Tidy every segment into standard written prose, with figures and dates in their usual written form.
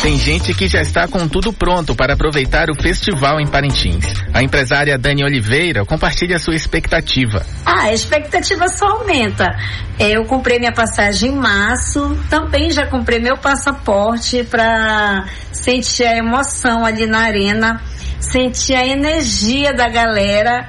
Tem gente que já está com tudo pronto para aproveitar o festival em Parintins. A empresária Dani Oliveira compartilha sua expectativa. A expectativa só aumenta. Eu comprei minha passagem em março, também já comprei meu passaporte para sentir a emoção ali na arena, sentir a energia da galera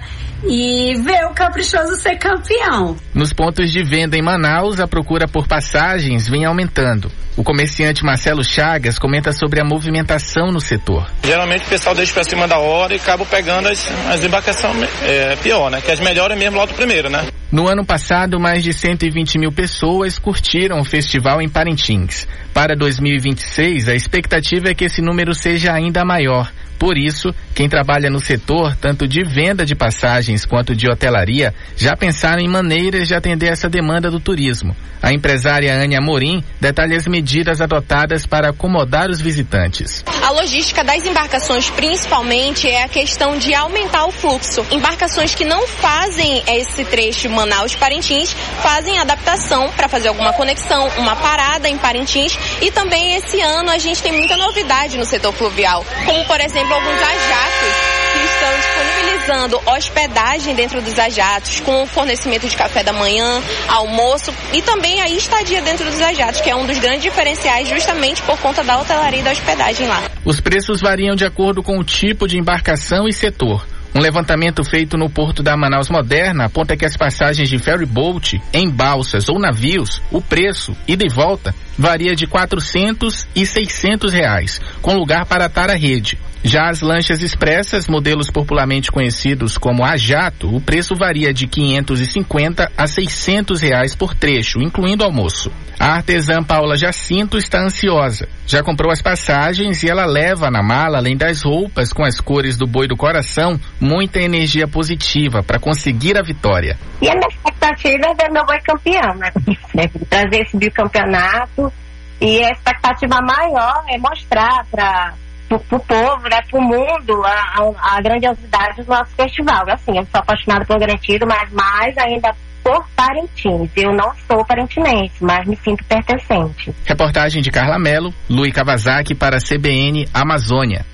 e ver o Caprichoso ser campeão. Nos pontos de venda em Manaus, a procura por passagens vem aumentando. O comerciante Marcelo Chagas comenta sobre a movimentação no setor. Geralmente o pessoal deixa pra cima da hora e acaba pegando as embarcações pior, né? Que as melhores mesmo lá do primeiro, né? No ano passado, mais de 120 mil pessoas curtiram o festival em Parintins. Para 2026, a expectativa é que esse número seja ainda maior. Por isso, quem trabalha no setor, tanto de venda de passagens quanto de hotelaria, já pensaram em maneiras de atender essa demanda do turismo. A empresária Ania Amorim detalha as medidas adotadas para acomodar os visitantes. A logística das embarcações, principalmente, é a questão de aumentar o fluxo. Embarcações que não fazem esse trecho Manaus-Parintins, fazem adaptação para fazer alguma conexão, uma parada em Parintins. E também esse ano a gente tem muita novidade no setor fluvial, como por exemplo alguns ajatos que estão disponibilizando hospedagem dentro dos ajatos, com fornecimento de café da manhã, almoço e também a estadia dentro dos ajatos, que é um dos grandes diferenciais justamente por conta da hotelaria e da hospedagem lá. Os preços variam de acordo com o tipo de embarcação e setor. Um levantamento feito no porto da Manaus Moderna aponta que as passagens de ferryboat, em balsas ou navios, o preço, ida e volta, varia de R$400 e R$600, com lugar para atar a rede. Já as lanchas expressas, modelos popularmente conhecidos como a jato, o preço varia de R$550 a R$600 por trecho, incluindo almoço. A artesã Paula Jacinto está ansiosa. Já comprou as passagens e ela leva na mala, além das roupas com as cores do boi do coração, muita energia positiva para conseguir a vitória. E a minha expectativa é ver meu boi campeão, né? Trazer esse bicampeonato, e a expectativa maior é mostrar para o povo, né, para o mundo, a grandiosidade do nosso festival. Assim, eu sou apaixonada por Garantido, mas mais ainda por Parintins. Eu não sou parintinense, mas me sinto pertencente. Reportagem de Carla Mello, Luiz Kawasaki para a CBN Amazônia.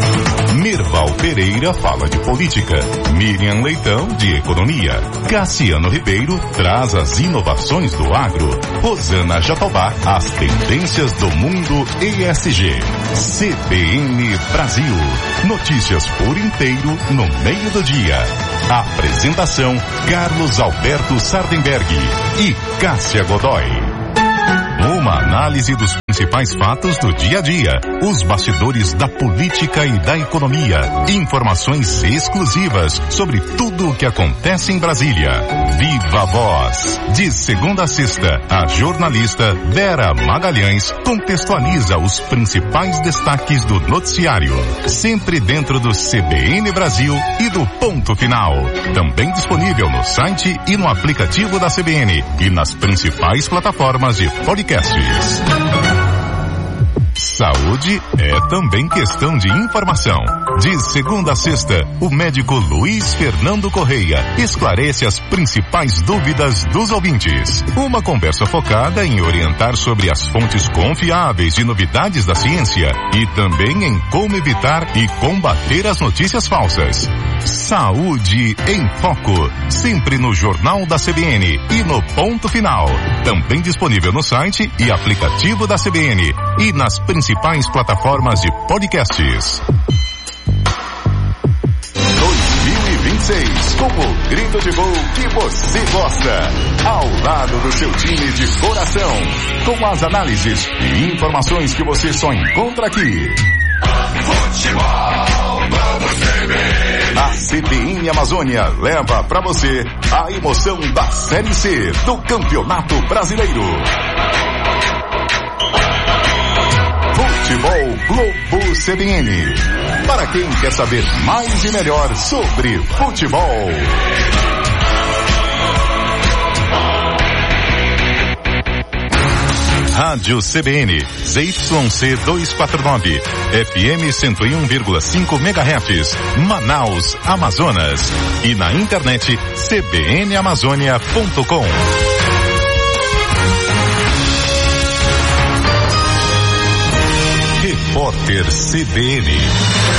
Mirval Pereira fala de política, Miriam Leitão de economia, Cassiano Ribeiro traz as inovações do agro, Rosana Jatobá as tendências do mundo ESG. CBN Brasil, notícias por inteiro no meio do dia. Apresentação Carlos Alberto Sardenberg e Cássia Godoy. Uma análise dos principais fatos do dia a dia, os bastidores da política e da economia, informações exclusivas sobre tudo o que acontece em Brasília. Viva a Voz! De segunda a sexta, a jornalista Vera Magalhães contextualiza os principais destaques do noticiário, sempre dentro do CBN Brasil e do Ponto Final. Também disponível no site e no aplicativo da CBN e nas principais plataformas de podcasts. Saúde é também questão de informação. De segunda a sexta, o médico Luiz Fernando Correia esclarece as principais dúvidas dos ouvintes. Uma conversa focada em orientar sobre as fontes confiáveis de novidades da ciência e também em como evitar e combater as notícias falsas. Saúde em Foco, sempre no Jornal da CBN e no Ponto Final. Também disponível no site e aplicativo da CBN e nas principais plataformas de podcasts. 2026, com o grito de gol que você gosta. Ao lado do seu time de coração. Com as análises e informações que você só encontra aqui. Futebol, vamos CBN. A CBN Amazônia leva pra você a emoção da Série C do Campeonato Brasileiro. Futebol Globo CBN. Para quem quer saber mais e melhor sobre futebol. Rádio CBN, ZYC 249, FM 101,5 MHz, Manaus, Amazonas. E na internet, cbnamazônia.com. Repórter CBN.